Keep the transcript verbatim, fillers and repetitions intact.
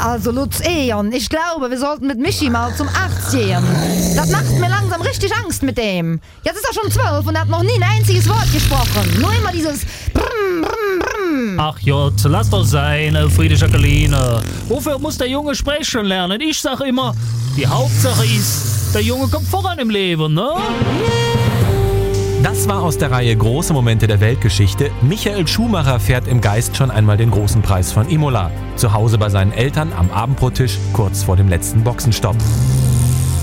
Also Lutz Eon, ich glaube, wir sollten mit Michi mal zum Arzt gehen. Das macht mir langsam richtig Angst mit dem. Jetzt ist er schon zwölf und er hat noch nie ein einziges Wort gesprochen. Nur immer dieses Brumm, Brumm, Brumm. Ach Jott, lass doch sein, Friede Jacqueline. Wofür muss der Junge sprechen lernen? Ich sage immer, die Hauptsache ist, der Junge kommt voran im Leben, ne? Das war aus der Reihe Große Momente der Weltgeschichte. Michael Schumacher fährt im Geist schon einmal den großen Preis von Imola. Zu Hause bei seinen Eltern am Abendbrottisch, kurz vor dem letzten Boxenstopp.